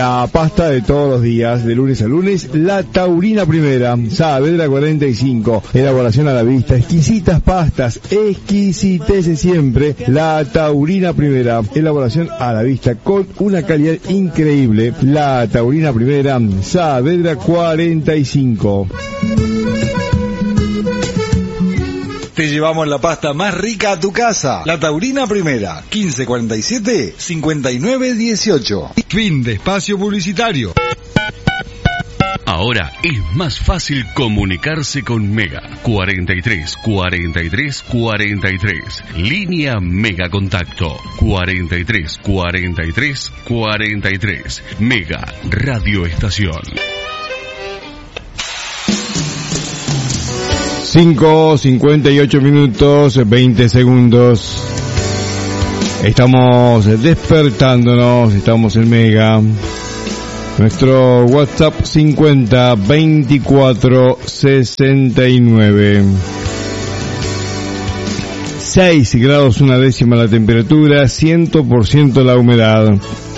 La pasta de todos los días, de lunes a lunes, la Taurina Primera, Saavedra 45, elaboración a la vista, exquisitas pastas, exquisitece siempre, la Taurina Primera, elaboración a la vista con una calidad increíble, la Taurina Primera, Saavedra 45. Te llevamos la pasta más rica a tu casa. La Taurina Primera, 1547-5918. Fin de espacio publicitario. Ahora es más fácil comunicarse con Mega. 43 43 43. Línea Mega Contacto. 43 43 43. Mega Radio Estación. 5:58 minutos, 20 segundos. Estamos despertándonos, estamos en Mega. Nuestro WhatsApp 50 24 69. 6 grados una décima la temperatura, 100% la humedad.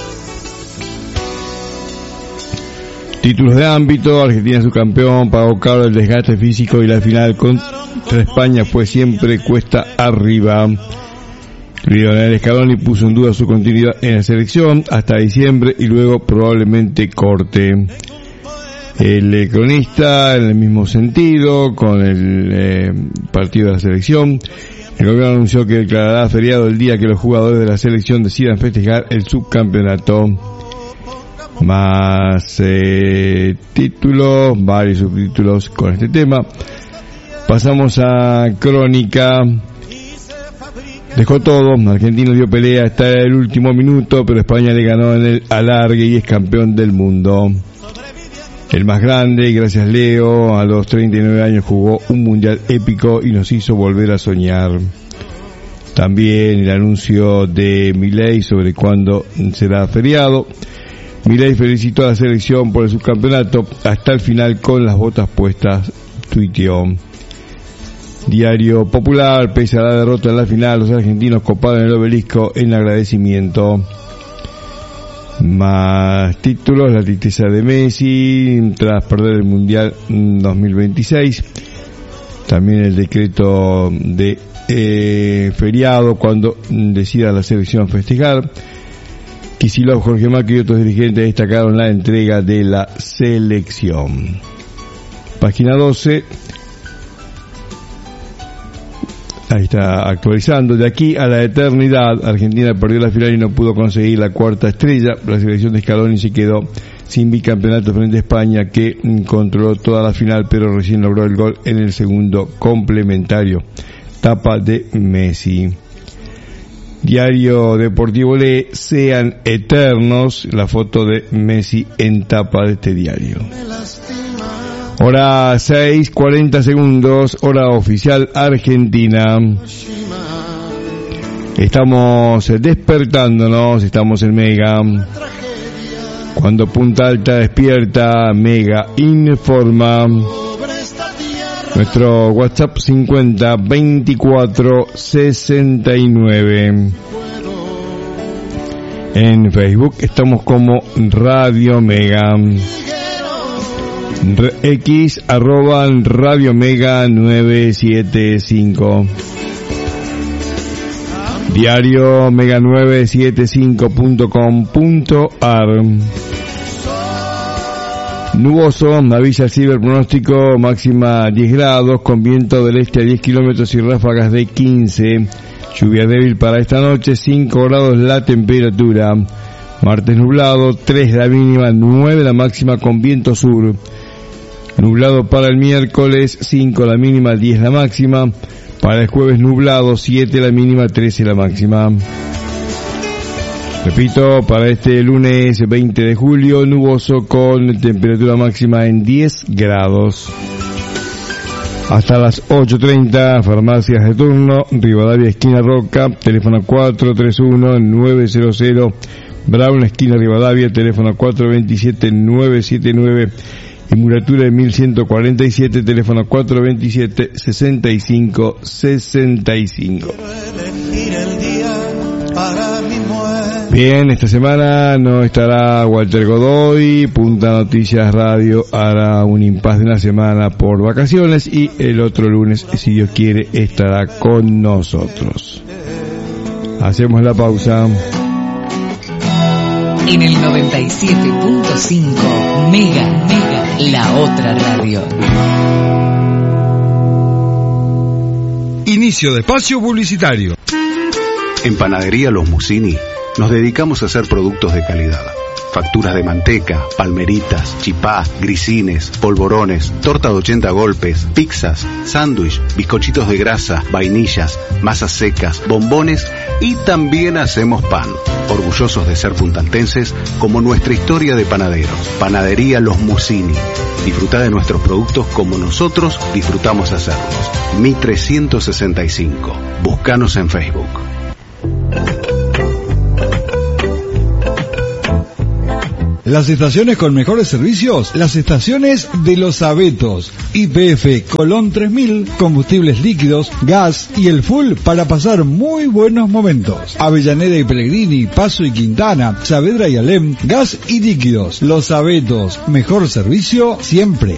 Títulos de ámbito: Argentina es su campeón, pagó caro el desgaste físico y la final contra España fue siempre cuesta arriba. Lionel Scaloni puso en duda su continuidad en la selección hasta diciembre y luego probablemente corte. El cronista, en el mismo sentido, con el partido de la selección, el gobierno anunció que declarará feriado el día que los jugadores de la selección decidan festejar el subcampeonato. Más títulos, varios subtítulos con este tema. Pasamos a crónica. Dejó todo, Argentina dio pelea hasta el último minuto, pero España le ganó en el alargue y es campeón del mundo. El más grande, gracias Leo, a los 39 años jugó un mundial épico y nos hizo volver a soñar. También el anuncio de Milei sobre cuándo será feriado. Milei felicitó a la selección por el subcampeonato hasta el final con las botas puestas, tuiteó. Diario Popular: pese a la derrota en la final, los argentinos coparon el obelisco en agradecimiento. Más títulos: la tristeza de Messi tras perder el Mundial 2026. También el decreto de feriado cuando decida la selección festejar. Kicillof, Jorge Macri y otros dirigentes destacaron la entrega de la selección. Página 12. Ahí está actualizando. De aquí a la eternidad, Argentina perdió la final y no pudo conseguir la cuarta estrella. La selección de Scaloni se quedó sin bicampeonato frente a España, que controló toda la final, pero recién logró el gol en el segundo complementario. Tapa de Messi. Diario Deportivo lee: sean eternos, la foto de Messi en tapa de este diario. Hora 6:40 segundos, hora oficial argentina. Estamos despertándonos, estamos en Mega. Cuando Punta Alta despierta, Mega informa. Nuestro WhatsApp 50 24 69. En Facebook estamos como Radio Mega. X @ Radio Mega 975. Diario mega975.com.ar. Nuboso, avisa el ciberpronóstico, máxima 10 grados, con viento del este a 10 kilómetros y ráfagas de 15. Lluvia débil para esta noche, 5 grados la temperatura. Martes nublado, 3 la mínima, 9 la máxima con viento sur. Nublado para el miércoles, 5 la mínima, 10 la máxima. Para el jueves nublado, 7 la mínima, 13 la máxima. Repito, para este lunes 20 de julio, nuboso con temperatura máxima en 10 grados. Hasta las 8:30, farmacias de turno, Rivadavia esquina Roca, teléfono 431-900, Brown esquina Rivadavia, teléfono 427-979, y Muratura de 1147, teléfono 427-6565. Bien, esta semana no estará Walter Godoy. Punta Noticias Radio hará un impasse de una semana por vacaciones y el otro lunes, si Dios quiere, estará con nosotros. Hacemos la pausa. En el 97.5 Mega, la otra radio. Inicio de espacio publicitario. En Panadería Los Musini nos dedicamos a hacer productos de calidad. Facturas de manteca, palmeritas, chipá, grisines, polvorones, torta de 80 golpes, pizzas, sándwich, bizcochitos de grasa, vainillas, masas secas, bombones y también hacemos pan. Orgullosos de ser puntaltenses como nuestra historia de panaderos. Panadería Los Musini. Disfruta de nuestros productos como nosotros disfrutamos hacerlos. Mi 365. Búscanos en Facebook. Las estaciones con mejores servicios, las estaciones de Los Abetos. YPF Colón 3000, combustibles líquidos, gas y el full para pasar muy buenos momentos. Avellaneda y Pellegrini, Paso y Quintana, Saavedra y Alem, gas y líquidos. Los Abetos, mejor servicio siempre.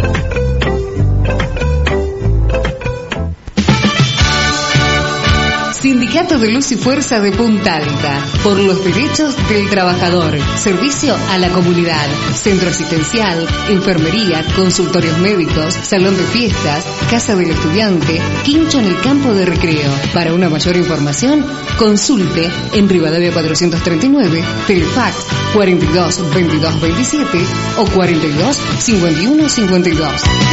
Sindicato de Luz y Fuerza de Punta Alta. Por los derechos del trabajador. Servicio a la comunidad. Centro asistencial, enfermería, consultorios médicos, salón de fiestas, casa del estudiante, quincho en el campo de recreo. Para una mayor información, consulte en Rivadavia 439, Telefax 42 22 27 o 42 51 52.